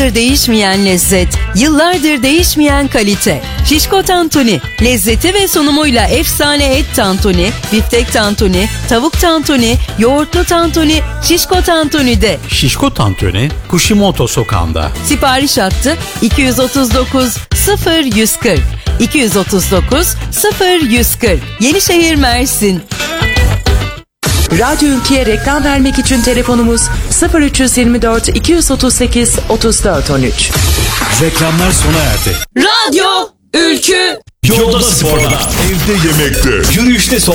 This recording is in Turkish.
Yıllardır değişmeyen lezzet, yıllardır değişmeyen kalite. Şişko Tantuni, lezzeti ve sunumuyla efsane et tantuni, biftek tantuni, tavuk tantuni, yoğurtlu tantuni, Şişko Tantuni'de. Şişko Tantuni, Kushimoto Sokağı'nda. Sipariş hattı 239 0140 239 0140 Yenişehir, Mersin. Radyo Ülke'ye reklam vermek için telefonumuz 0324 238 3413. Reklamlar sona erdi. Radyo Ülkü. Yolda, sporda, evde, yemekte, yürüyüşte,